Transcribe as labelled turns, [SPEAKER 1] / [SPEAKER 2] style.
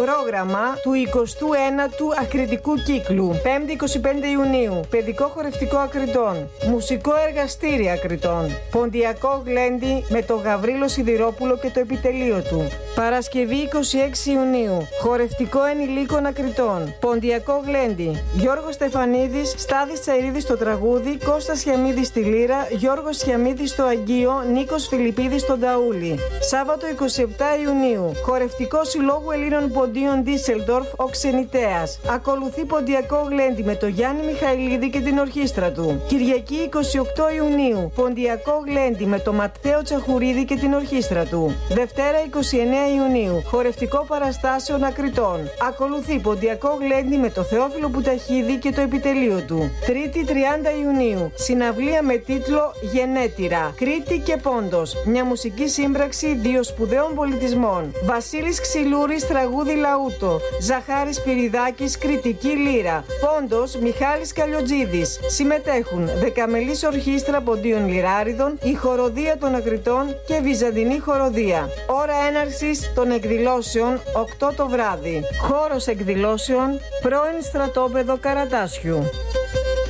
[SPEAKER 1] Πρόγραμμα του 21ου ακριτικού κύκλου. 5η 25 Ιουνίου. Παιδικό χορευτικό Ακριτών. Μουσικό εργαστήρι Ακριτών. Ποντιακό γλέντι με το Γαβρίλο Σιδηρόπουλο και το επιτελείο του. Παρασκευή 26 Ιουνίου. Χορευτικό ενηλίκων Ακριτών. Ποντιακό γλέντι. Γιώργος Στεφανίδης, Στάδης Τσαϊρίδης στο τραγούδι, Κώστας Χιαμίδης στη λύρα, Γιώργος Χιαμίδης στο αγκείο, Νίκος Φιλιππίδης στον ταούλι. Σάββατο 27 Ιουνίου. Χορευτικό Συλλόγου Ελλήνων Ποντίων Ντίσελντορφ ο Ξενιτέας. Ακολουθεί ποντιακό γλέντι με το Γιάννη Μιχαηλίδη και την ορχήστρα του. Κυριακή 28 Ιουνίου. Ποντιακό γλέντι με το Ματθαίο Τσαχουρίδη και την ορχήστρα του. Δευτέρα 29 Ιουνίου. Χορευτικό παραστάσεων Ακριτών. Ακολουθεί ποντιακό γλέντι με το Θεόφιλο Πουταχίδη και το επιτελείο του. Τρίτη 30 Ιουνίου. Συναυλία με τίτλο Γενέτειρα. Κρήτη και Πόντος. Μια μουσική σύμπραξη δύο σπουδαίων πολιτισμών. Βασίλης Ξυλούρης, τραγούδι λαούτο. Ζαχάρης Πυριδάκης, κριτική λύρα. Πόντος, Μιχάλης Καλιοτζίδης. Συμμετέχουν Δεκαμελής Ορχήστρα Ποντίων Λυράριδων, η Χοροδία των Ακριτών και Βυζαντινή Χοροδία. Ώρα έναρξης των εκδηλώσεων 8 το βράδυ. Χώρος εκδηλώσεων, πρώην στρατόπεδο Καρατάσιου.